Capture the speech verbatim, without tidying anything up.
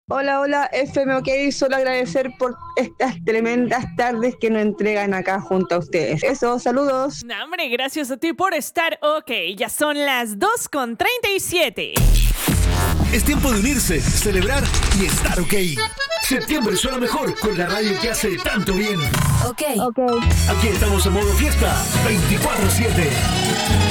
Hola, hola, F M OK, solo agradecer por estas tremendas tardes que nos entregan acá junto a ustedes. Eso, saludos. No, hombre, gracias a ti por estar OK. Ya son las dos con treinta y siete. Es tiempo de unirse, celebrar y estar OK. Septiembre suena mejor con la radio que hace tanto bien. OK. OK. Aquí estamos en modo fiesta, veinticuatro siete.